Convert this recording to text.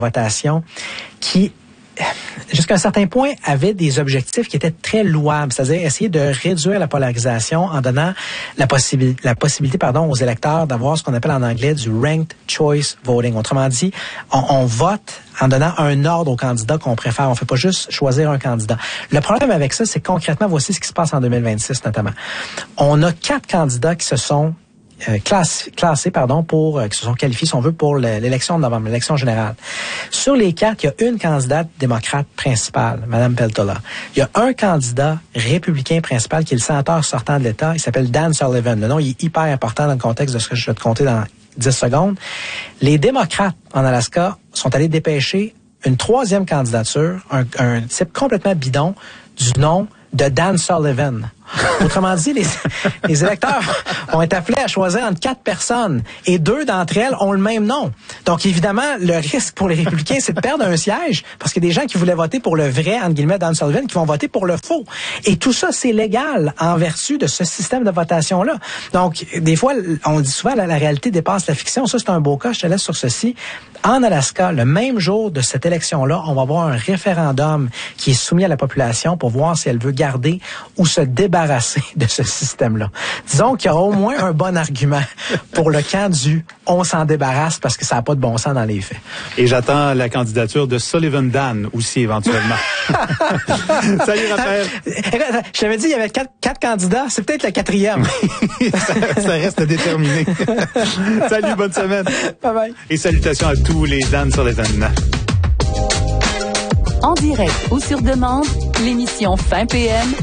votation qui, jusqu'à un certain point, avait des objectifs qui étaient très louables, c'est-à-dire essayer de réduire la polarisation en donnant la possibilité aux électeurs d'avoir ce qu'on appelle en anglais du ranked choice voting. Autrement dit, on vote en donnant un ordre au candidat qu'on préfère. On fait pas juste choisir un candidat. Le problème avec ça, c'est que concrètement, voici ce qui se passe en 2026 notamment. On a 4 candidats qui se sont classés pour qui se sont qualifiés, si on veut, pour l'élection de novembre, l'élection générale. Sur les 4, il y a une candidate démocrate principale, Mme Peltola. Il y a un candidat républicain principal qui est le sénateur sortant de l'État. Il s'appelle Dan Sullivan. Le nom il est hyper important dans le contexte de ce que je vais te compter dans 10 secondes. Les démocrates en Alaska sont allés dépêcher une 3e candidature, un type complètement bidon du nom de Dan Sullivan. Autrement dit, les électeurs ont été appelés à choisir entre 4 personnes et 2 d'entre elles ont le même nom. Donc, évidemment, le risque pour les républicains, c'est de perdre un siège parce qu'il y a des gens qui voulaient voter pour le vrai, entre guillemets, Dan Sullivan, qui vont voter pour le faux. Et tout ça, c'est légal en vertu de ce système de votation-là. Donc, des fois, on dit souvent, la réalité dépasse la fiction. Ça, c'est un beau cas. Je te laisse sur ceci. En Alaska, le même jour de cette élection-là, on va avoir un référendum qui est soumis à la population pour voir si elle veut garder ou se débarrasser de ce système-là. Disons qu'il y aura au moins un bon argument pour le camp du « on s'en débarrasse » parce que ça n'a pas de bon sens dans les faits. Et j'attends la candidature de Sullivan Dan aussi, éventuellement. Salut, Raphaël. Je t'avais dit, il y avait 4 candidats. C'est peut-être le 4e. ça reste à déterminer. Salut, bonne semaine. Bye bye. Et salutations à tous les Dan Sullivan. En direct ou sur demande, l'émission Fin PM